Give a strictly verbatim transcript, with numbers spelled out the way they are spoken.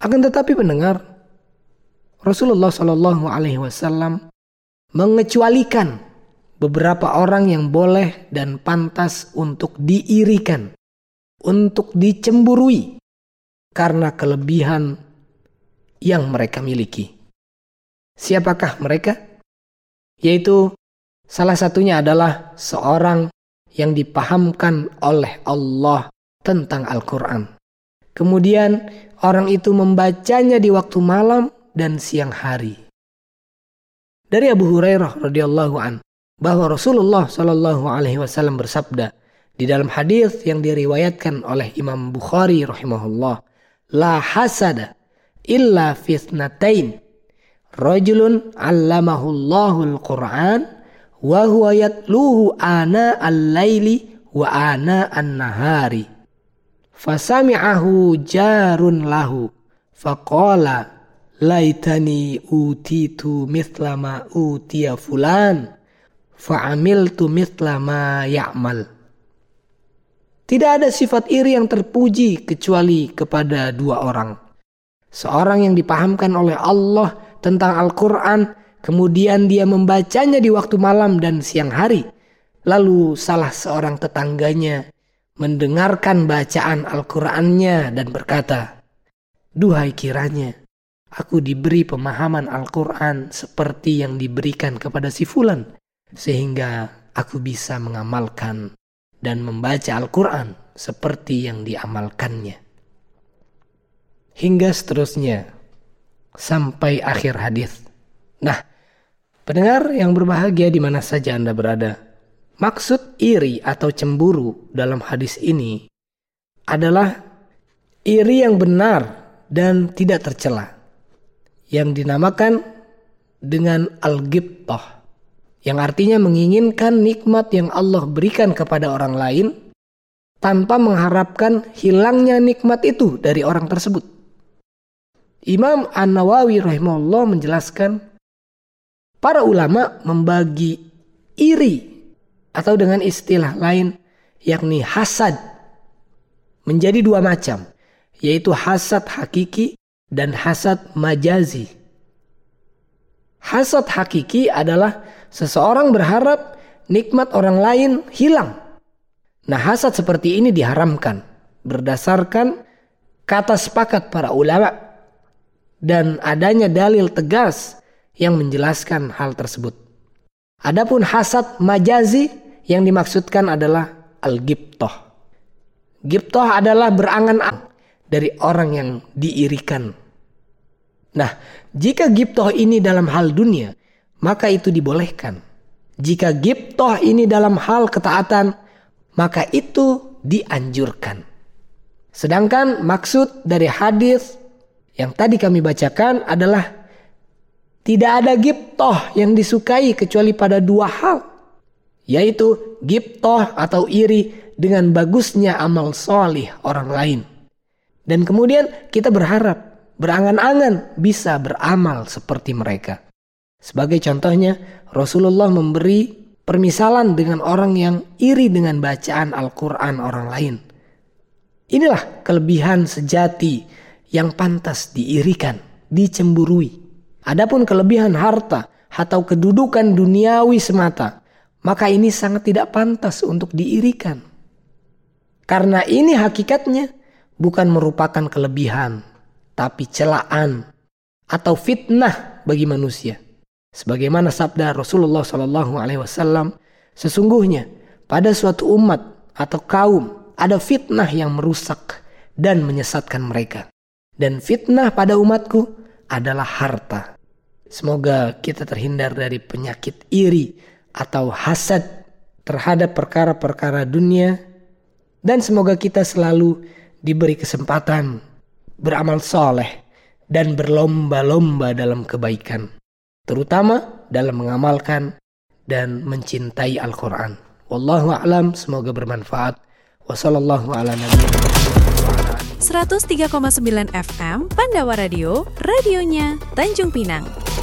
Akan tetapi pendengar, Rasulullah Shallallahu Alaihi Wasallam mengecualikan beberapa orang yang boleh dan pantas untuk diirikan, untuk dicemburui karena kelebihan yang mereka miliki. Siapakah mereka? Yaitu salah satunya adalah seorang yang dipahamkan oleh Allah tentang Al-Quran. Kemudian orang itu membacanya di waktu malam dan siang hari. Dari Abu Hurairah radhiyallahu an bahwa Rasulullah Shallallahu Alaihi Wasallam bersabda di dalam hadis yang diriwayatkan oleh Imam Bukhari rahimahullah, la hasada illa fitnatain, rajulun 'allamahullahu al-Qur'an wa huwa yatluhu ana al-laili wa ana an-nahari. Fasami'ahu jarun lahu faqala laitani utitu mithla ma utiya fulan fa'amiltu mithla ma ya'mal. Tidak ada sifat iri yang terpuji kecuali kepada dua orang. Seorang yang dipahamkan oleh Allah tentang Al-Quran, kemudian dia membacanya di waktu malam dan siang hari. Lalu salah seorang tetangganya mendengarkan bacaan Al-Qurannya dan berkata, duhai kiranya aku diberi pemahaman Al-Quran seperti yang diberikan kepada si fulan, sehingga aku bisa mengamalkan dan membaca Al-Quran seperti yang diamalkannya. Hingga seterusnya sampai akhir hadis. Nah, pendengar yang berbahagia di mana saja Anda berada, maksud iri atau cemburu dalam hadis ini adalah iri yang benar dan tidak tercela, yang dinamakan dengan al-ghibthah, yang artinya menginginkan nikmat yang Allah berikan kepada orang lain tanpa mengharapkan hilangnya nikmat itu dari orang tersebut. Imam An-Nawawi rahimahullah menjelaskan, para ulama membagi iri atau dengan istilah lain yakni hasad menjadi dua macam, yaitu hasad hakiki dan hasad majazi. Hasad hakiki adalah seseorang berharap nikmat orang lain hilang. Nah, hasad seperti ini diharamkan berdasarkan kata sepakat para ulama dan adanya dalil tegas yang menjelaskan hal tersebut. Adapun hasad majazi yang dimaksudkan adalah al-ghibthah. Ghibthah adalah berangan-angan dari orang yang diirikan. Nah, jika ghibthah ini dalam hal dunia, maka itu dibolehkan. Jika ghibthah ini dalam hal ketaatan, maka itu dianjurkan. Sedangkan maksud dari hadis yang tadi kami bacakan adalah tidak ada ghibthah yang disukai kecuali pada dua hal, yaitu ghibthah atau iri dengan bagusnya amal solih orang lain. Dan kemudian kita berharap, berangan-angan bisa beramal seperti mereka. Sebagai contohnya, Rasulullah memberi permisalan dengan orang yang iri dengan bacaan Al-Quran orang lain. Inilah kelebihan sejati yang pantas diirikan, dicemburui. Adapun kelebihan harta atau kedudukan duniawi semata, maka ini sangat tidak pantas untuk diirikan. Karena ini hakikatnya bukan merupakan kelebihan, tapi celaan atau fitnah bagi manusia. Sebagaimana sabda Rasulullah shallallahu alaihi wasallam, sesungguhnya pada suatu umat atau kaum ada fitnah yang merusak dan menyesatkan mereka. Dan fitnah pada umatku adalah harta. Semoga kita terhindar dari penyakit iri atau hasad terhadap perkara-perkara dunia. Dan semoga kita selalu diberi kesempatan beramal soleh dan berlomba-lomba dalam kebaikan. Terutama dalam mengamalkan dan mencintai Al-Quran. Wallahu a'lam, semoga bermanfaat. Wassallallahu ala nabiyina seratus tiga koma sembilan F M Pandawa Radio, radionya Tanjung Pinang.